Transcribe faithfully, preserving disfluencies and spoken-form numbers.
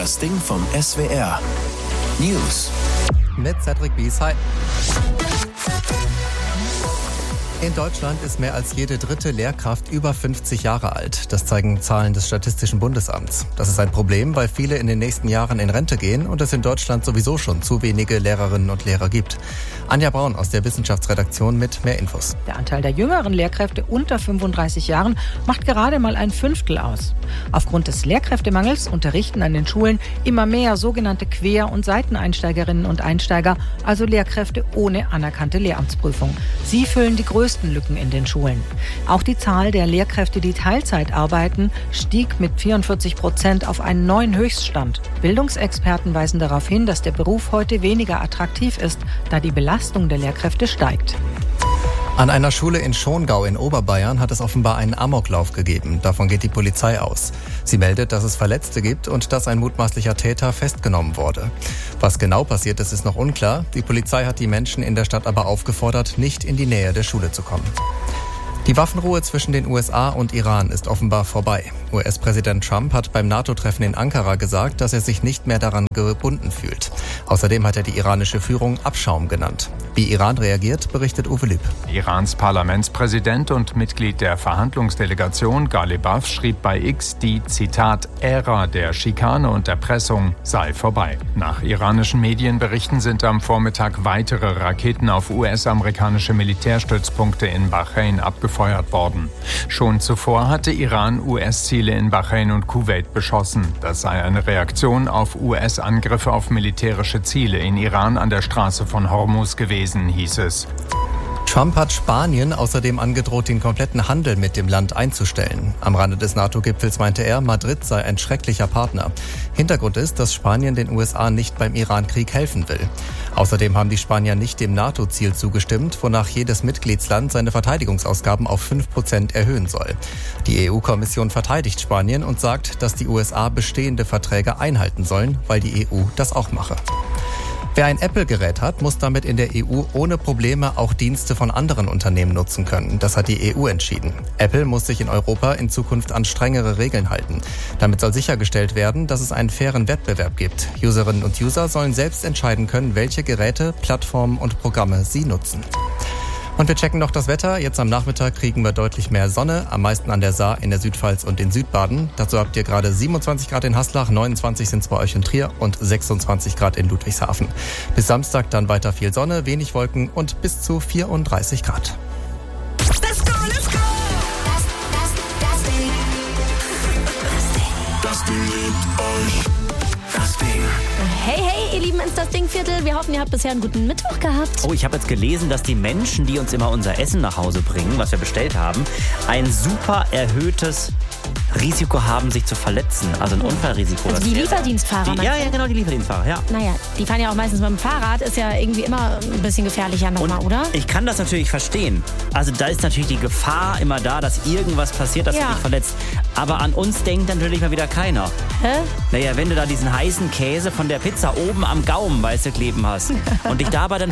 Das Ding vom S W R. News. Mit Cedric Bies. Hi. In Deutschland ist mehr als jede dritte Lehrkraft über fünfzig Jahre alt. Das zeigen Zahlen des Statistischen Bundesamts. Das ist ein Problem, weil viele in den nächsten Jahren in Rente gehen und es in Deutschland sowieso schon zu wenige Lehrerinnen und Lehrer gibt. Anja Braun aus der Wissenschaftsredaktion mit mehr Infos. Der Anteil der jüngeren Lehrkräfte unter fünfunddreißig Jahren macht gerade mal ein Fünftel aus. Aufgrund des Lehrkräftemangels unterrichten an den Schulen immer mehr sogenannte Quer- und Seiteneinsteigerinnen und Einsteiger, also Lehrkräfte ohne anerkannte Lehramtsprüfung. Sie füllen die größten Lücken in den Schulen. Auch die Zahl der Lehrkräfte, die Teilzeit arbeiten, stieg mit vierundvierzig Prozent auf einen neuen Höchststand. Bildungsexperten weisen darauf hin, dass der Beruf heute weniger attraktiv ist, da die Belastung der Lehrkräfte steigt. An einer Schule in Schongau in Oberbayern hat es offenbar einen Amoklauf gegeben. Davon geht die Polizei aus. Sie meldet, dass es Verletzte gibt und dass ein mutmaßlicher Täter festgenommen wurde. Was genau passiert ist, ist noch unklar. Die Polizei hat die Menschen in der Stadt aber aufgefordert, nicht in die Nähe der Schule zu kommen. Die Waffenruhe zwischen den U S A und Iran ist offenbar vorbei. U S-Präsident Trump hat beim NATO-Treffen in Ankara gesagt, dass er sich nicht mehr daran gebunden fühlt. Außerdem hat er die iranische Führung Abschaum genannt. Wie Iran reagiert, berichtet Uwe Lüb. Irans Parlamentspräsident und Mitglied der Verhandlungsdelegation Ghalibaf schrieb bei X, die, Zitat, Ära der Schikane und Erpressung sei vorbei. Nach iranischen Medienberichten sind am Vormittag weitere Raketen auf U S-amerikanische Militärstützpunkte in Bahrain abgefeuert worden. Schon zuvor hatte Iran U S-Ziele in Bahrain und Kuwait beschossen. Das sei eine Reaktion auf U S-Angriffe auf militärische Ziele in Iran an der Straße von Hormuz gewesen, hieß es. Trump hat Spanien außerdem angedroht, den kompletten Handel mit dem Land einzustellen. Am Rande des NATO-Gipfels meinte er, Madrid sei ein schrecklicher Partner. Hintergrund ist, dass Spanien den U S A nicht beim Iran-Krieg helfen will. Außerdem haben die Spanier nicht dem NATO-Ziel zugestimmt, wonach jedes Mitgliedsland seine Verteidigungsausgaben auf fünf Prozent erhöhen soll. Die E U-Kommission verteidigt Spanien und sagt, dass die U S A bestehende Verträge einhalten sollen, weil die E U das auch mache. Wer ein Apple-Gerät hat, muss damit in der E U ohne Probleme auch Dienste von anderen Unternehmen nutzen können. Das hat die E U entschieden. Apple muss sich in Europa in Zukunft an strengere Regeln halten. Damit soll sichergestellt werden, dass es einen fairen Wettbewerb gibt. Userinnen und User sollen selbst entscheiden können, welche Geräte, Plattformen und Programme sie nutzen. Und wir checken noch das Wetter. Jetzt am Nachmittag kriegen wir deutlich mehr Sonne, am meisten an der Saar, in der Südpfalz und in Südbaden. Dazu habt ihr gerade siebenundzwanzig Grad in Haslach, neunundzwanzig sind es bei euch in Trier und sechsundzwanzig Grad in Ludwigshafen. Bis Samstag dann weiter viel Sonne, wenig Wolken und bis zu vierunddreißig Grad. Let's go, let's go! Das, das, das Ding. Das Ding liebt euch. Das Ding. Hey, hey, ihr Lieben ins Das Ding-Viertel. Wir hoffen, ihr habt bisher einen guten Mittwoch gehabt. Oh, ich habe jetzt gelesen, dass die Menschen, die uns immer unser Essen nach Hause bringen, was wir bestellt haben, ein super erhöhtes Risiko haben, sich zu verletzen. Also ein Unfallrisiko. Also die Lieferdienstfahrer. Die, ja, ja, genau, die Lieferdienstfahrer, ja. Naja, die fahren ja auch meistens mit dem Fahrrad. Ist ja irgendwie immer ein bisschen gefährlicher nochmal, oder? Ich kann das natürlich verstehen. Also da ist natürlich die Gefahr immer da, dass irgendwas passiert, dass ja. du dich verletzt. Aber an uns denkt natürlich mal wieder keiner. Hä? Naja, wenn du da diesen heißen Käse von der Pizza oben am Gaumen, weißt du, kleben hast und dich dabei dann